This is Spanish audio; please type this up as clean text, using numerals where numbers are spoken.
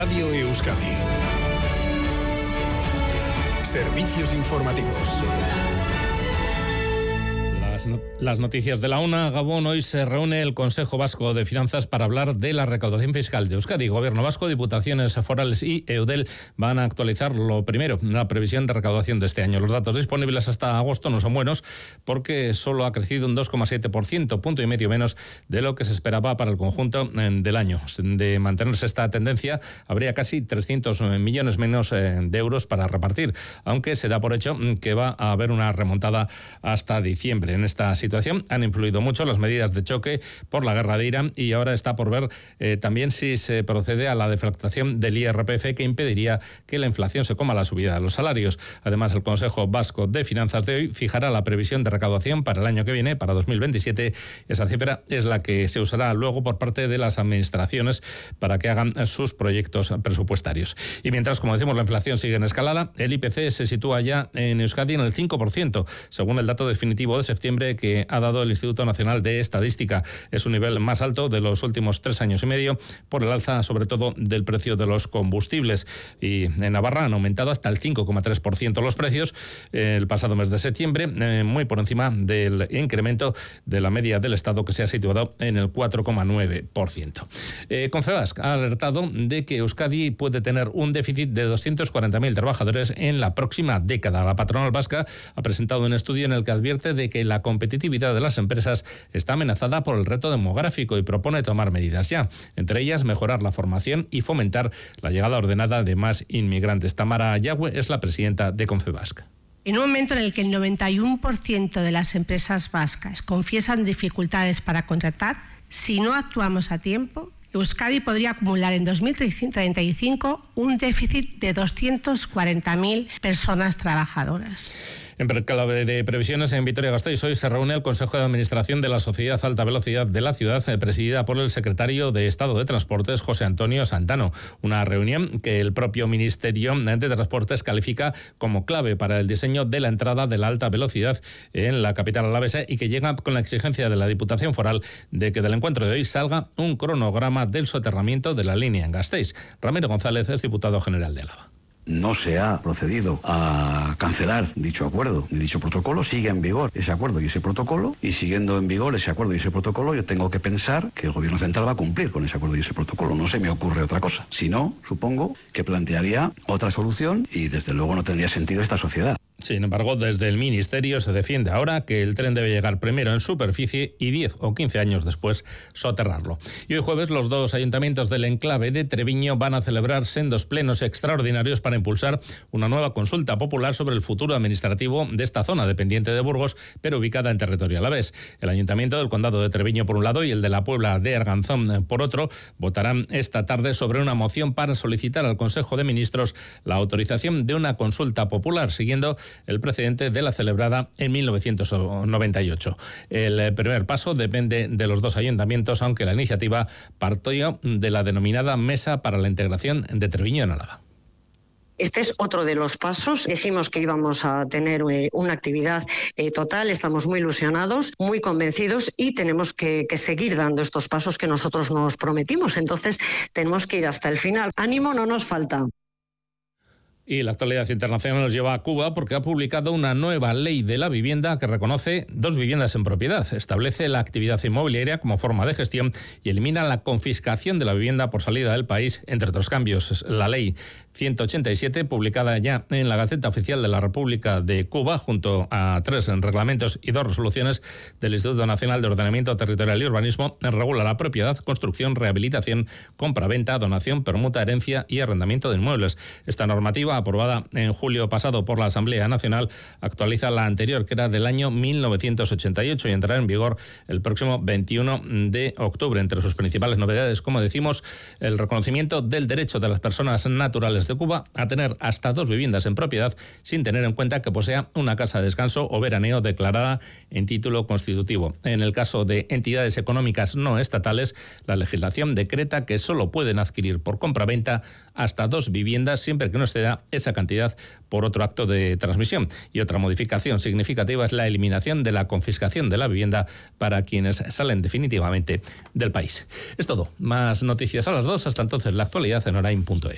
Radio Euskadi. Servicios informativos. Las noticias de la una. Gabón, hoy se reúne el Consejo Vasco de Finanzas para hablar de la recaudación fiscal de Euskadi. Gobierno vasco, diputaciones forales y Eudel van a actualizar lo primero, la previsión de recaudación de este año. Los datos disponibles hasta agosto no son buenos porque solo ha crecido un 2,7%, punto y medio menos de lo que se esperaba para el conjunto del año. De mantenerse esta tendencia, habría casi 300 millones menos de euros para repartir, aunque se da por hecho que va a haber una remontada hasta diciembre. En esta situación han influido mucho las medidas de choque por la guerra de Irán y ahora está por ver también si se procede a la deflactación del IRPF, que impediría que la inflación se coma la subida de los salarios. Además, el Consejo Vasco de Finanzas de hoy fijará la previsión de recaudación para el año que viene, para 2027. Esa cifra es la que se usará luego por parte de las administraciones para que hagan sus proyectos presupuestarios. Y mientras, como decimos, la inflación sigue en escalada, el IPC se sitúa ya en Euskadi en el 5%, según el dato definitivo de septiembre que ha dado el Instituto Nacional de Estadística. Es un nivel más alto de los últimos 3 años y medio por el alza, sobre todo, del precio de los combustibles. Y en Navarra han aumentado hasta el 5,3% los precios el pasado mes de septiembre, muy por encima del incremento de la media del Estado, que se ha situado en el 4,9%. Confebask ha alertado de que Euskadi puede tener un déficit de 240.000 trabajadores en la próxima década. La patronal vasca ha presentado un estudio en el que advierte de que la competitividad de las empresas está amenazada por el reto demográfico y propone tomar medidas ya, entre ellas mejorar la formación y fomentar la llegada ordenada de más inmigrantes. Tamara Yagüe es la presidenta de Confebask. En un momento en el que el 91% de las empresas vascas confiesan dificultades para contratar, si no actuamos a tiempo, Euskadi podría acumular en 2035 un déficit de 240.000 personas trabajadoras. En clave de previsiones, en Vitoria-Gasteiz hoy se reúne el Consejo de Administración de la Sociedad Alta Velocidad de la ciudad, presidida por el secretario de Estado de Transportes, José Antonio Santano. Una reunión que el propio Ministerio de Transportes califica como clave para el diseño de la entrada de la alta velocidad en la capital alavesa y que llega con la exigencia de la Diputación Foral de que del encuentro de hoy salga un cronograma del soterramiento de la línea en Gasteiz. Ramiro González es diputado general de Álava. No se ha procedido a cancelar dicho acuerdo ni dicho protocolo, sigue en vigor ese acuerdo y ese protocolo, y siguiendo en vigor ese acuerdo y ese protocolo, yo tengo que pensar que el Gobierno Central va a cumplir con ese acuerdo y ese protocolo. No se me ocurre otra cosa. Si no, supongo que plantearía otra solución y desde luego no tendría sentido esta sociedad. Sin embargo, desde el Ministerio se defiende ahora que el tren debe llegar primero en superficie y 10 o 15 años después soterrarlo. Y hoy jueves los 2 ayuntamientos del enclave de Treviño van a celebrar sendos plenos extraordinarios para impulsar una nueva consulta popular sobre el futuro administrativo de esta zona dependiente de Burgos, pero ubicada en territorio alavés. El Ayuntamiento del Condado de Treviño por un lado y el de la Puebla de Arganzón por otro votarán esta tarde sobre una moción para solicitar al Consejo de Ministros la autorización de una consulta popular, siguiendo el precedente de la celebrada en 1998. El primer paso depende de los 2 ayuntamientos, aunque la iniciativa partió de la denominada Mesa para la Integración de Treviño en Álava. Este es otro de los pasos. Dijimos que íbamos a tener una actividad total, estamos muy ilusionados, muy convencidos y tenemos que seguir dando estos pasos que nosotros nos prometimos. Entonces tenemos que ir hasta el final. Ánimo no nos falta. Y la actualidad internacional nos lleva a Cuba porque ha publicado una nueva ley de la vivienda que reconoce 2 viviendas en propiedad, establece la actividad inmobiliaria como forma de gestión y elimina la confiscación de la vivienda por salida del país, entre otros cambios. La ley 187, publicada ya en la Gaceta Oficial de la República de Cuba, junto a 3 reglamentos y 2 resoluciones del Instituto Nacional de Ordenamiento Territorial y Urbanismo, regula la propiedad, construcción, rehabilitación, compra-venta, donación, permuta, herencia y arrendamiento de inmuebles. Esta normativa, aprobada en julio pasado por la Asamblea Nacional, actualiza la anterior, que era del año 1988, y entrará en vigor el próximo 21 de octubre. Entre sus principales novedades, como decimos, el reconocimiento del derecho de las personas naturales de Cuba a tener hasta 2 viviendas en propiedad, sin tener en cuenta que posea una casa de descanso o veraneo declarada en título constitutivo. En el caso de entidades económicas no estatales, la legislación decreta que solo pueden adquirir por compraventa hasta 2 viviendas, siempre que no exceda esa cantidad por otro acto de transmisión. Y otra modificación significativa es la eliminación de la confiscación de la vivienda para quienes salen definitivamente del país. Es todo. Más noticias a las 2. Hasta entonces, la actualidad en orain.es.